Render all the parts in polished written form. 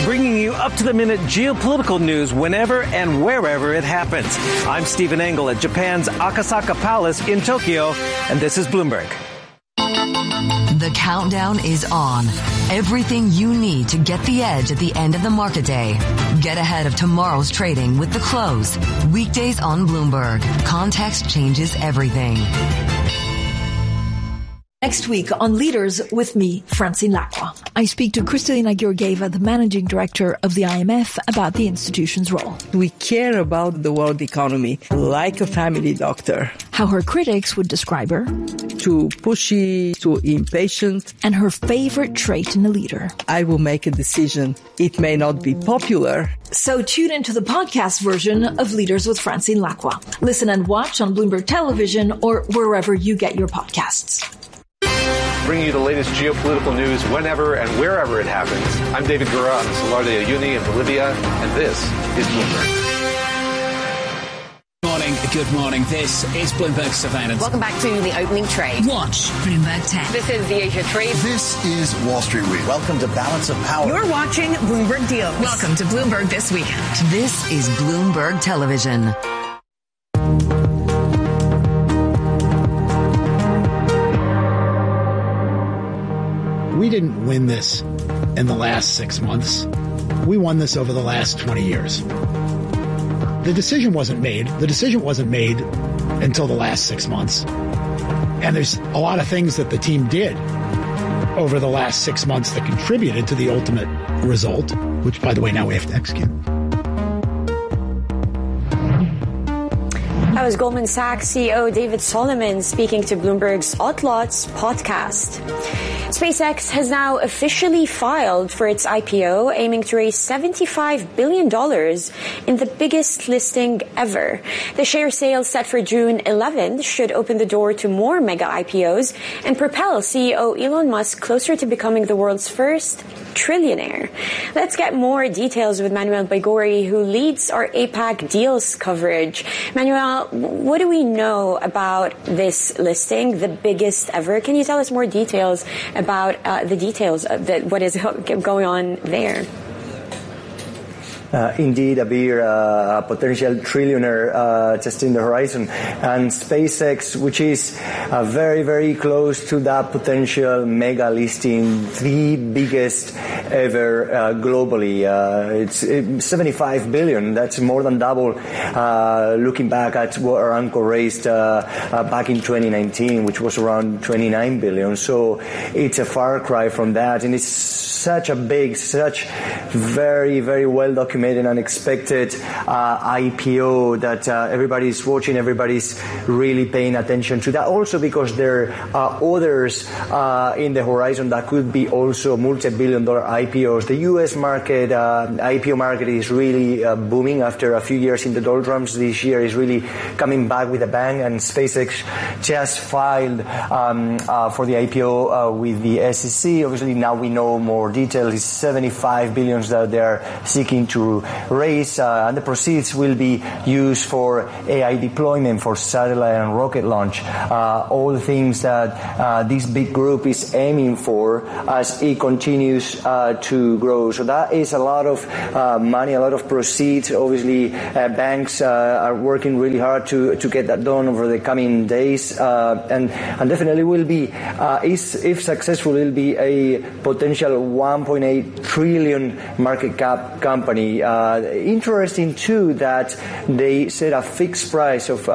bringing you up-to-the-minute geopolitical news whenever and wherever it happens. I'm Stephen Engel at Japan's Akasaka Palace in Tokyo, and this is Bloomberg. The countdown is on. Everything you need to get the edge at the end of the market day. Get ahead of tomorrow's trading with The Close. Weekdays on Bloomberg. Context changes everything. Next week on Leaders with me, Francine Lacqua. I speak to Kristalina Georgieva, the managing director of the IMF, about the institution's role. We care about the world economy like a family doctor. How her critics would describe her. Too pushy, too impatient. And her favorite trait in a leader. I will make a decision. It may not be popular. So tune into the podcast version of Leaders with Francine Lacqua. Listen and watch on Bloomberg Television or wherever you get your podcasts. Bringing you the latest geopolitical news whenever and wherever it happens. I'm David Gura on the Salar de Uyuni in Bolivia, and this is Bloomberg. Good morning. This is Bloomberg Surveillance. Welcome back to the opening trade. Watch Bloomberg 10. This is the Asia Trade. This is Wall Street Week. Welcome to Balance of Power. You're watching Bloomberg Deals. Welcome to Bloomberg This Weekend. This is Bloomberg Television. We didn't win this in the last 6 months. We won this over the last 20 years. The decision wasn't made. The decision wasn't made until the last 6 months. And there's a lot of things that the team did over the last 6 months that contributed to the ultimate result, which, by the way, now we have to execute. That was Goldman Sachs CEO David Solomon speaking to Bloomberg's Outlots podcast. SpaceX has now officially filed for its IPO, aiming to raise $75 billion in the biggest listing ever. The share sale set for June 11th should open the door to more mega IPOs and propel CEO Elon Musk closer to becoming the world's first trillionaire. Let's get more details with Manuel Baigori, who leads our APAC deals coverage. Manuel, what do we know about this listing, the biggest ever? Can you tell us more details about the details of what is going on there? Indeed, Abir, a potential trillionaire just in the horizon. And SpaceX, which is very, very close to that potential mega listing, the biggest ever globally. It's $75 billion. That's more than double looking back at what Aramco raised back in 2019, which was around $29 billion. So it's a far cry from that. And it's such a big, such very, very well documented and expected IPO that everybody's watching, everybody's really paying attention to that. Also because there are others in the horizon that could be also multi-billion-dollar IPOs. The U.S. market, IPO market is really booming after a few years in the doldrums. This year is really coming back with a bang, and SpaceX just filed for the IPO with the SEC. Obviously, now we know more details. It's $75 billion that they're seeking to raise, and the proceeds will be used for AI deployment, for satellite and rocket launch, all the things that this big group is aiming for as it continues to grow. So that is a lot of money, a lot of proceeds. Obviously, banks are working really hard to get that done over the coming days, and definitely will be, if successful, will be a potential 1.8 trillion market cap company. Interesting too that they set a fixed price of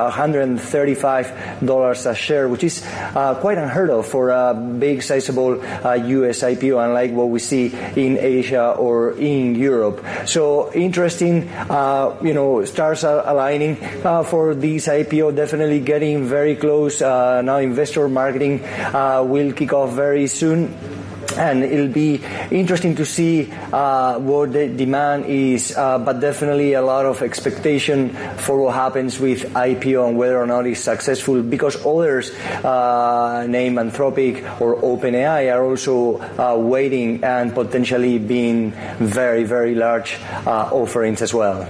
$135 a share, which is quite unheard of for a big, sizable U.S. IPO, unlike what we see in Asia or in Europe. So interesting, stars are aligning for this IPO, definitely getting very close. Now investor marketing will kick off very soon. And it'll be interesting to see what the demand is, but definitely a lot of expectation for what happens with IPO and whether or not it's successful, because others, named Anthropic or OpenAI, are also waiting and potentially being very, very large offerings as well.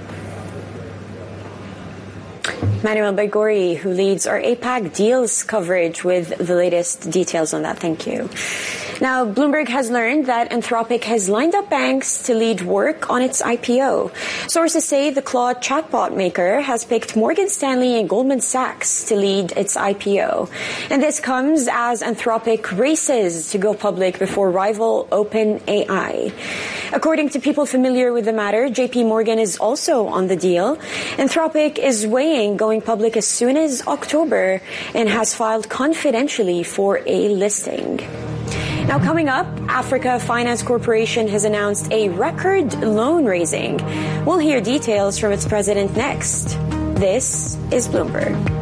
Manuel Baigori, who leads our APAC deals coverage with the latest details on that. Thank you. Now, Bloomberg has learned that Anthropic has lined up banks to lead work on its IPO. Sources say the Claude chatbot maker has picked Morgan Stanley and Goldman Sachs to lead its IPO. And this comes as Anthropic races to go public before rival OpenAI. According to people familiar with the matter, JP Morgan is also on the deal. Anthropic is weighing going public as soon as October and has filed confidentially for a listing. Now, coming up, Africa Finance Corporation has announced a record loan raising. We'll hear details from its president next. This is Bloomberg.